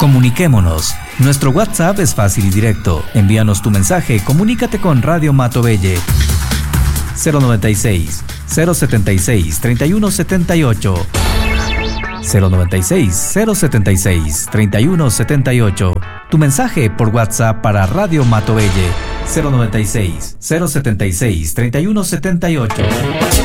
Comuniquémonos. Nuestro WhatsApp es fácil y directo. Envíanos tu mensaje, comunícate con Radio Matovelle. 096 076 3178. 096 076 3178. Tu mensaje por WhatsApp para Radio Matovelle. 096 076 3178.